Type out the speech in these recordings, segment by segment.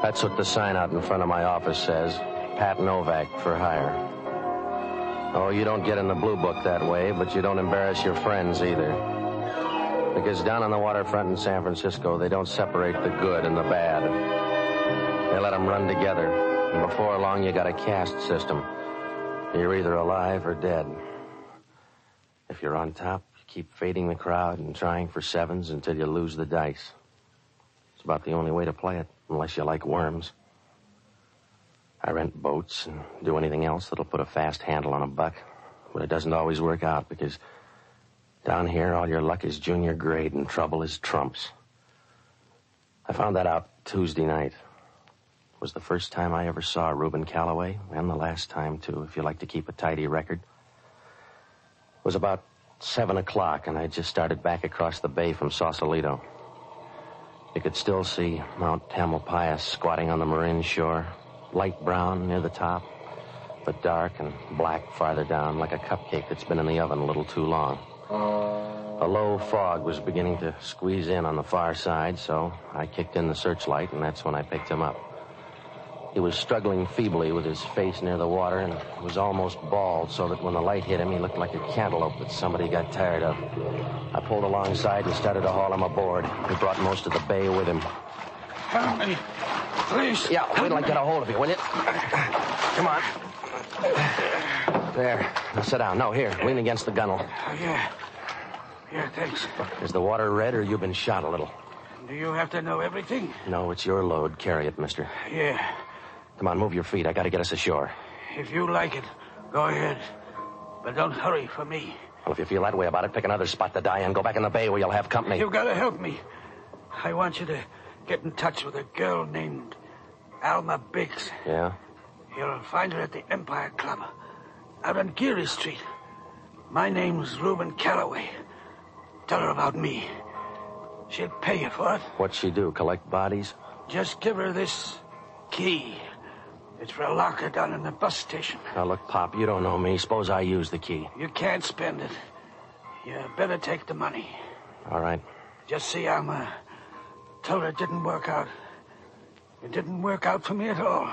That's what the sign out in front of my office says. Pat Novak for hire. Oh, you don't get in the blue book that way, but you don't embarrass your friends either. Because down on the waterfront in San Francisco, they don't separate the good and the bad. They let them run together. And before long, you got a caste system. You're either alive or dead. If you're on top, you keep fading the crowd and trying for sevens until you lose the dice. It's about the only way to play it, unless you like worms. I rent boats and do anything else that'll put a fast handle on a buck. But it doesn't always work out because down here, all your luck is junior grade and trouble is trumps. I found that out Tuesday night. It was the first time I ever saw Reuben Calloway, and the last time, too, if you like to keep a tidy record. It was about 7 o'clock, and I just started back across the bay from Sausalito. You could still see Mount Tamalpais squatting on the Marin shore, light brown near the top, but dark and black farther down, like a cupcake that's been in the oven a little too long. A low fog was beginning to squeeze in on the far side, so I kicked in the searchlight, and that's when I picked him up. He was struggling feebly with his face near the water and was almost bald, so that when the light hit him, he looked like a cantaloupe that somebody got tired of. I pulled alongside and started to haul him aboard. He brought most of the bay with him. Help me, please. Yeah, wait till I get a hold of you, will you? Come on. There. Now sit down. No, here, lean against the gunnel. Yeah, thanks. Is the water red or you've been shot a little? Do you have to know everything? No, it's your load. Carry it, mister. Yeah. Come on, move your feet. I gotta get us ashore. If you like it, go ahead. But don't hurry for me. Well, if you feel that way about it, pick another spot to die in. Go back in the bay where you'll have company. You've got to help me. I want you to get in touch with a girl named Alma Biggs. Yeah? You'll find her at the Empire Club, out on Geary Street. My name's Reuben Calloway. Tell her about me. She'll pay you for it. What'd she do, collect bodies? Just give her this key. It's for a locker down in the bus station. Now, look, Pop, you don't know me. Suppose I use the key. You can't spend it. You better take the money. All right. Just see Alma. Tell her it didn't work out. It didn't work out for me at all.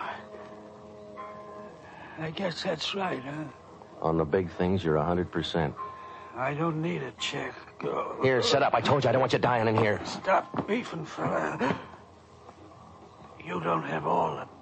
I guess that's right, huh? On the big things, you're 100%. I don't need a check. Go. Here, sit up. I told you I don't want you dying in here. Stop beefing, fella. You don't have all the